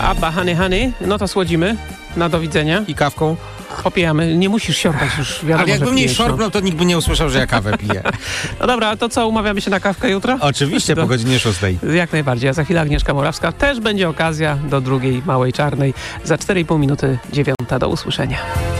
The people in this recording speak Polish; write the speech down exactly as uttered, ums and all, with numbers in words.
Abba, Honey Honey. No to słodzimy. Na do widzenia. I kawką. Popijamy. Nie musisz siorkać już. Wiadomo, Ale jakbym nie pijesz, szorpnął, to nikt by nie usłyszał, że ja kawę piję. No dobra, to co, umawiamy się na kawkę jutro? Oczywiście, do, po godzinie szóstej. Jak najbardziej. A za chwilę Agnieszka Morawska. Też będzie okazja do drugiej Małej Czarnej. Za cztery i pół minuty dziewiąta. Do usłyszenia.